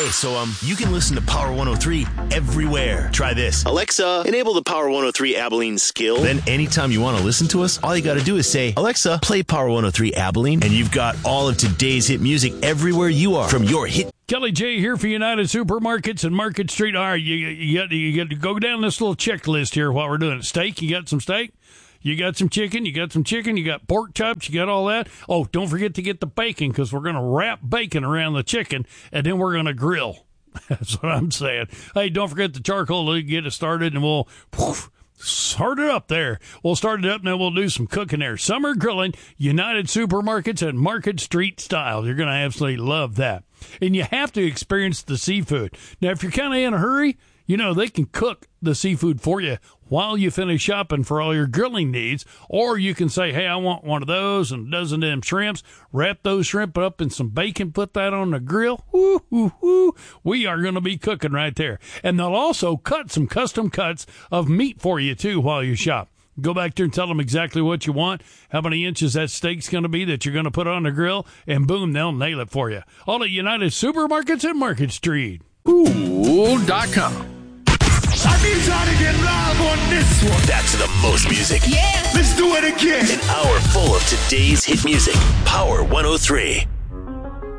Hey, so you can listen to Power 103 everywhere. Try this. Alexa, enable the Power 103 Abilene skill. Then anytime you want to listen to us, all you got to do is say, Alexa, play Power 103 Abilene, and you've got all of today's hit music everywhere you are from your hit. Kelly J here for United Supermarkets and Market Street. All right, you got to go down this little checklist here while we're doing it. Steak, you got some steak? You got some chicken, you got pork chops, you got all that. Oh, don't forget to get the bacon, because we're going to wrap bacon around the chicken, and then we're going to grill. That's what I'm saying. Hey, don't forget the charcoal to get it started, and we'll start it up there. We'll start it up, and then we'll do some cooking there. Summer grilling, United Supermarkets and Market Street style. You're going to absolutely love that. And you have to experience the seafood. Now, if you're kind of in a hurry, they can cook the seafood for you while you finish shopping for all your grilling needs. Or you can say, hey, I want one of those and a dozen of them shrimps. Wrap those shrimp up in some bacon, put that on the grill. Woo, woo, woo. We are going to be cooking right there. And they'll also cut some custom cuts of meat for you, too, while you shop. Go back there and tell them exactly what you want, how many inches that steak's going to be that you're going to put on the grill, and boom, they'll nail it for you. All at United Supermarkets and Market Street. Cool.com. I've been trying to get live on this one. Back to the most music. Yeah. Let's do it again. An hour full of today's hit music. Power 103.